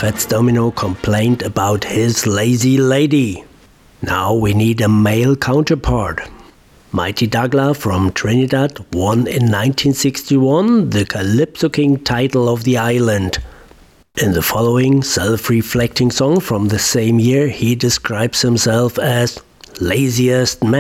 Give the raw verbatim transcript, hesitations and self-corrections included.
Fats Domino complained about his lazy lady. Now we need a male counterpart. Mighty Douglas from Trinidad won in nineteen sixty-one the Calypso King title of the island. In the following self-reflecting song from the same year, he describes himself as laziest man.